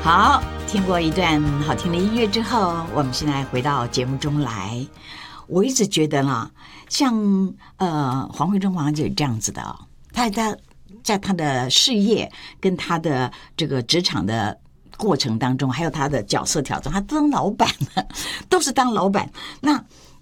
好，听过一段好听的音乐之后，我们现在回到节目中来。我一直觉得啦，像黄慧珍王姐这样子的哦，她在她的事业跟她的这个职场的过程当中，还有她的角色挑战，她当老板了，都是当老板。那